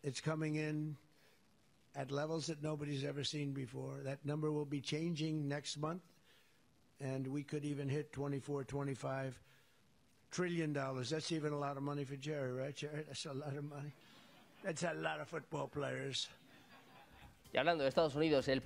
It's coming in at levels that nobody's ever seen before. That number will be changing next month, and we could even hit $24, $25 trillion. That's even a lot of money for Jerry, right, Jerry? That's a lot of money. That's a lot of football players. Y hablando de Estados Unidos, el